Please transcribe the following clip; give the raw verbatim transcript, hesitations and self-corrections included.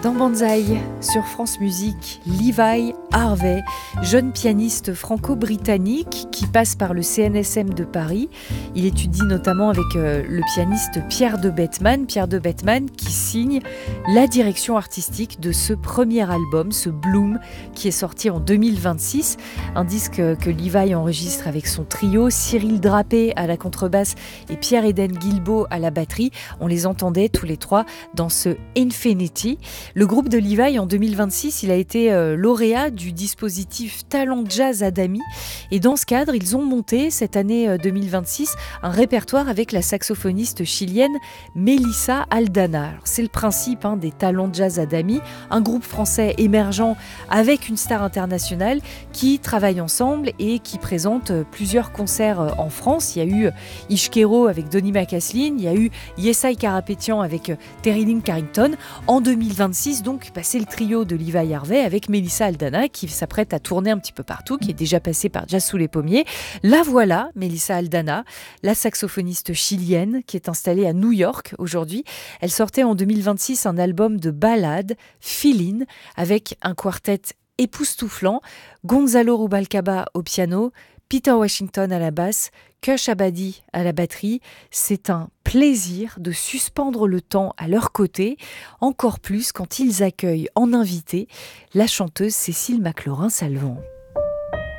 Dans Banzai, sur France Musique, Levi Harvey, jeune pianiste franco-britannique qui passe par le C N S M de Paris. Il étudie notamment avec euh, le pianiste Pierre de Bettman, Pierre de Bettman qui signe la direction artistique de ce premier album, ce Bloom, qui est sorti en deux mille vingt-six. Un disque que Levi enregistre avec son trio, Cyril Drapé à la contrebasse et Pierre-Éden Guilbeault à la batterie. On les entendait tous les trois dans ce Infinity. Le groupe de Levi, en deux mille vingt-six, il a été euh, lauréat du dispositif Talent Jazz Adami. Et dans ce cadre, ils ont monté, cette année euh, deux mille vingt-six, un répertoire avec la saxophoniste chilienne Melissa Aldana. Alors, c'est le principe hein, des Talent Jazz Adami, un groupe français émergent avec une star internationale qui travaillent ensemble et qui présente euh, plusieurs concerts euh, en France. Il y a eu euh, Ishkero avec Donny McCaslin, il y a eu Yesai Karapetian avec euh, Terry Lynn Carrington. En deux mille vingt-six, donc, bah, c'est le trio de Levi Harvey avec Melissa Aldana qui s'apprête à tourner un petit peu partout, qui est déjà passée par Jazz sous les pommiers. La voilà, Melissa Aldana, la saxophoniste chilienne qui est installée à New York aujourd'hui. Elle sortait en deux mille vingt-six un album de ballades, Feelin', avec un quartet époustouflant, Gonzalo Rubalcaba au piano, Peter Washington à la basse, Kush Abadi à la batterie. C'est un plaisir de suspendre le temps à leur côté, encore plus quand ils accueillent en invité la chanteuse Cécile McLaurin-Salvant.